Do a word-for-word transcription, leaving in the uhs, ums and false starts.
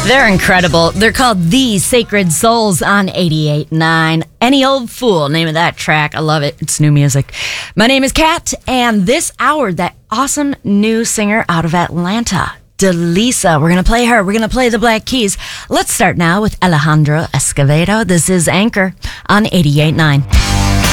They're incredible. They're called The Sacred Souls on eighty-eight point nine. Any Old Fool, name of that track. I love it. It's new music. My name is Kat, and this hour, that awesome new singer out of Atlanta, Delisa. We're going to play her. We're going to play the Black Keys. Let's start now with Alejandro Escovedo. This is Anchor on eighty-eight point nine.